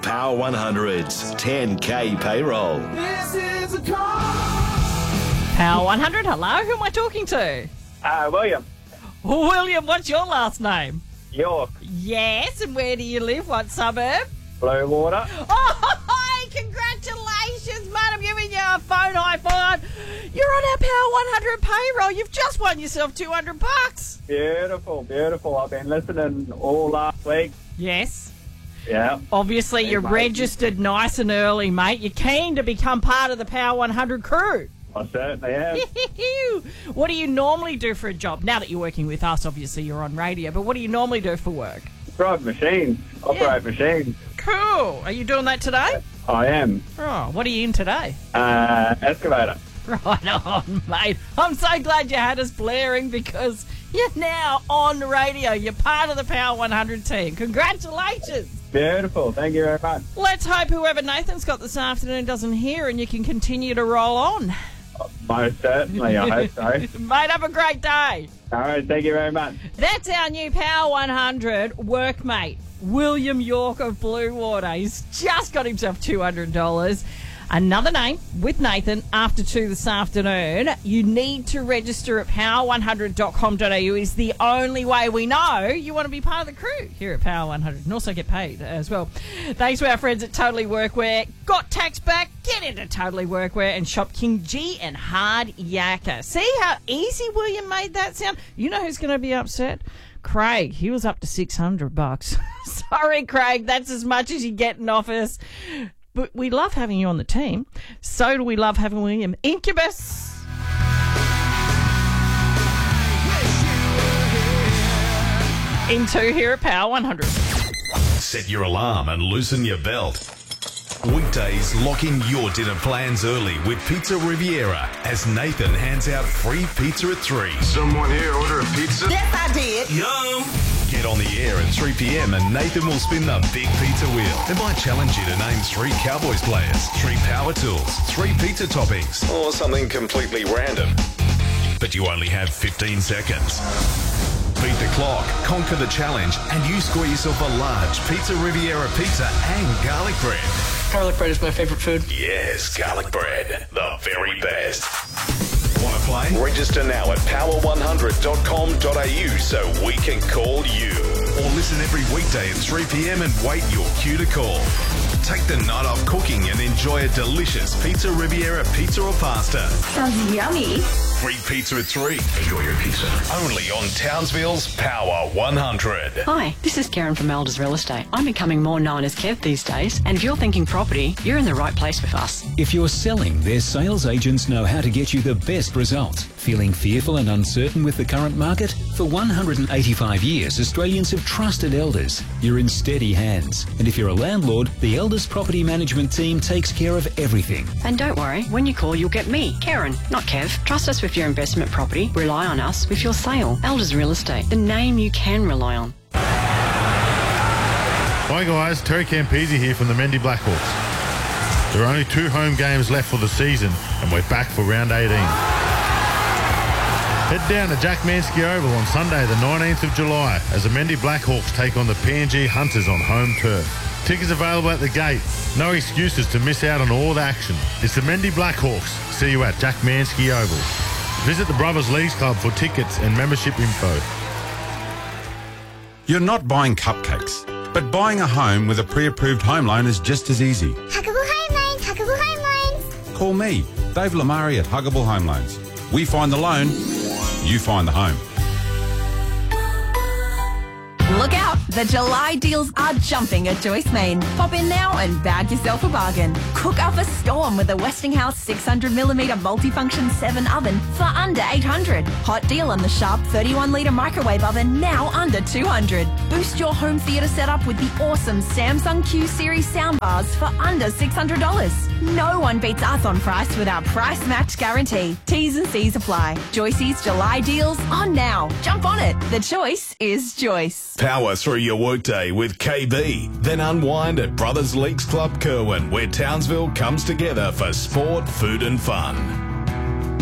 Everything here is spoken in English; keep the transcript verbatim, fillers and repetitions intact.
Power one hundred's ten K payroll. This is a call. Power one hundred, hello, who am I talking to? Uh, William. William, what's your last name? York. Yes, and where do you live? What suburb? Blue Water. Oh, congratulations, mate. I'm giving you a phone high five. You're on our Power one hundred payroll. You've just won yourself two hundred bucks. Beautiful, beautiful. I've been listening all last week. Yes. Yeah. Obviously, Hey, you're mate. registered nice and early, mate. You're keen to become part of the Power one hundred crew. I certainly have. What do you normally do for a job? Now that you're working with us, obviously you're on radio, but what do you normally do for work? Drive machines. Operate machines. Cool. Are you doing that today? I am. Oh, what are you in today? Uh, excavator. Right on, mate. I'm so glad you had us blaring because you're now on radio. You're part of the Power one hundred team. Congratulations. Beautiful. Thank you very much. Let's hope whoever Nathan's got this afternoon doesn't hear and you can continue to roll on. Most certainly. I hope so. Mate, have a great day. All right. Thank you very much. That's our new Power one hundred workmate, William York of Blue Water. He's just got himself two hundred dollars. Another name with Nathan after two this afternoon. You need to register at power one hundred dot com dot a u is the only way we know you want to be part of the crew here at Power one hundred and also get paid as well. Thanks to our friends at Totally Workwear. Got tax back? Get into Totally Workwear and shop King G and Hard Yakka. See how easy William made that sound? You know who's going to be upset? Craig. He was up to six hundred bucks. Sorry, Craig. That's as much as you get in office. But we love having you on the team. So do we love having William. Incubus. Into here at Power one hundred. Set your alarm and loosen your belt. Weekdays, lock in your dinner plans early with Pizza Riviera as Nathan hands out free pizza at three. Someone here order a pizza? Yes, I did. Yum! Get on the air at three p.m. and Nathan will spin the big pizza wheel. They might challenge you to name three Cowboys players, three power tools, three pizza toppings, or something completely random. But you only have fifteen seconds. Beat the clock, conquer the challenge, and you score yourself a large Pizza Riviera pizza and garlic bread. Garlic bread is my favourite food. Yes, garlic bread, the very best. Want to play? Register now at power one hundred dot com dot a u so we can call you. Or listen every weekday at three p.m. and wait your cue to call. Take the night off cooking and enjoy a delicious Pizza Riviera pizza or pasta. Sounds yummy. Free pizza at three. Enjoy your pizza. Only on Townsville's Power one hundred. Hi, this is Karen from Elders Real Estate. I'm becoming more known as Kev these days, and if you're thinking property, you're in the right place with us. If you're selling, their sales agents know how to get you the best results. Feeling fearful and uncertain with the current market? For one hundred eighty-five years, Australians have trusted Elders. You're in steady hands. And if you're a landlord, the Elders Property Management team takes care of everything. And don't worry, when you call, you'll get me, Karen, not Kev. Trust us with your investment property. Rely on us with your sale. Elders Real Estate, the name you can rely on. Hi guys, Terry Campese here from the Mendy Blackhawks. There are only two home games left for the season and we're back for round eighteen. Head down to Jack Mansky Oval on Sunday the nineteenth of July as the Mendy Blackhawks take on the P N G Hunters on home turf. Tickets available at the gate. No excuses to miss out on all the action. It's the Mendy Blackhawks. See you at Jack Mansky Oval. Visit the Brothers Leagues Club for tickets and membership info. You're not buying cupcakes, but buying a home with a pre-approved home loan is just as easy. Huggable Home Loans, Huggable Home Loans. Call me, Dave Lamari at Huggable Home Loans. We find the loan, you find the home. Look out! The July deals are jumping at Joyce Main. Pop in now and bag yourself a bargain. Cook up a storm with a Westinghouse six hundred millimetre multifunction seven oven for under eight hundred. Hot deal on the Sharp thirty-one litre microwave oven now under two hundred. Boost your home theatre setup with the awesome Samsung Q Series soundbars for under six hundred dollars. No one beats us on price with our price match guarantee. T's and C's apply. Joyce's July deals on now. Jump on it. The choice is Joyce. Power through your workday with K B. Then unwind at Brothers Leagues Club Kerwin, where Townsville comes together for sport, food and fun.